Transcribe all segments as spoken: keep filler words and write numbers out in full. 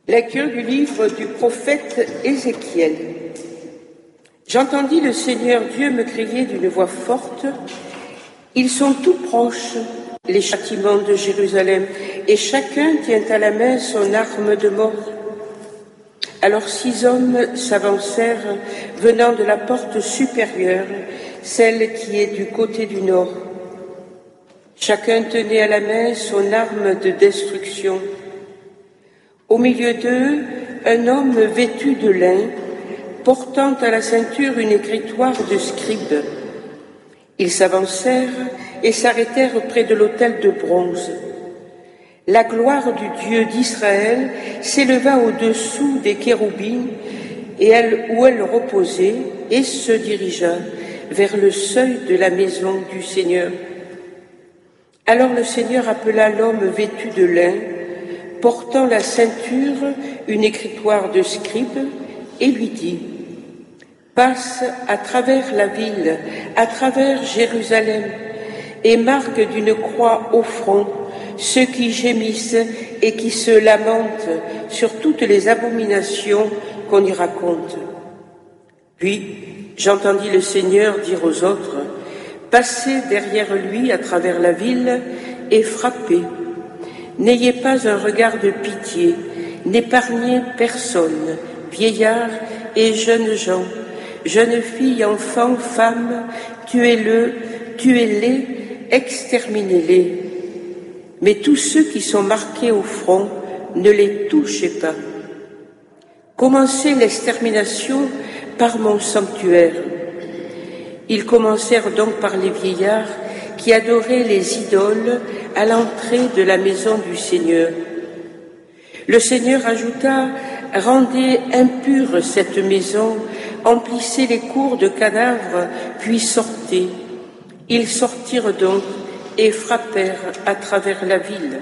Lecture du livre du prophète Ézéchiel. J'entendis le Seigneur Dieu me crier d'une voix forte, « Ils sont tout proches, les châtiments de Jérusalem, et chacun tient à la main son arme de mort. » Alors six hommes s'avancèrent, venant de la porte supérieure, celle qui est du côté du nord. Chacun tenait à la main son arme de destruction. Au milieu d'eux, un homme vêtu de lin, portant à la ceinture une écritoire de scribe. Ils s'avancèrent et s'arrêtèrent près de l'autel de bronze. La gloire du Dieu d'Israël s'éleva au-dessous des kéroubim et elle, où elle reposait et se dirigea vers le seuil de la maison du Seigneur. Alors le Seigneur appela l'homme vêtu de lin, portant la ceinture, une écritoire de scribe, et lui dit, « Passe à travers la ville, à travers Jérusalem, et marque d'une croix au front ceux qui gémissent et qui se lamentent sur toutes les abominations qu'on y raconte. » Puis j'entendis le Seigneur dire aux autres, « Passez derrière lui à travers la ville et frappez. N'ayez pas un regard de pitié, n'épargnez personne, vieillards et jeunes gens, jeunes filles, enfants, femmes, tuez-le, tuez-les, exterminez-les. Mais tous ceux qui sont marqués au front, ne les touchez pas. Commencez l'extermination par mon sanctuaire. » Ils commencèrent donc par les vieillards qui adoraient les idoles à l'entrée de la maison du Seigneur. Le Seigneur ajouta, « Rendez impure cette maison, emplissez les cours de cadavres, puis sortez. » Ils sortirent donc et frappèrent à travers la ville.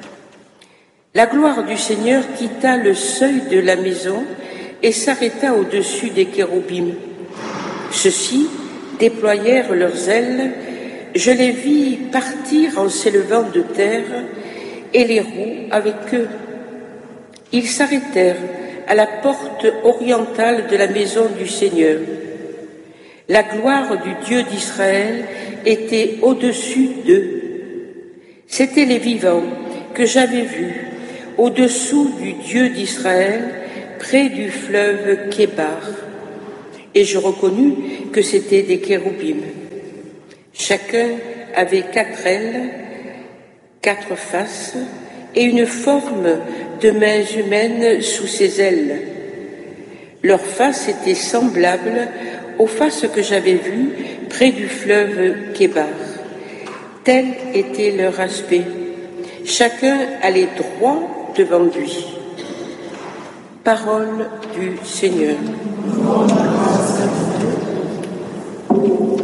La gloire du Seigneur quitta le seuil de la maison et s'arrêta au-dessus des kéroubim. Ceux-ci déployèrent leurs ailes, je les vis partir en s'élevant de terre, et les roues avec eux. Ils s'arrêtèrent à la porte orientale de la maison du Seigneur. La gloire du Dieu d'Israël était au-dessus d'eux. C'étaient les vivants que j'avais vus au-dessous du Dieu d'Israël, près du fleuve Kébar. Et je reconnus que c'étaient des kéroubim. Chacun avait quatre ailes, quatre faces et une forme de mains humaines sous ses ailes. Leurs faces étaient semblables aux faces que j'avais vues près du fleuve Kébar. Tel était leur aspect. Chacun allait droit devant lui. Parole du Seigneur.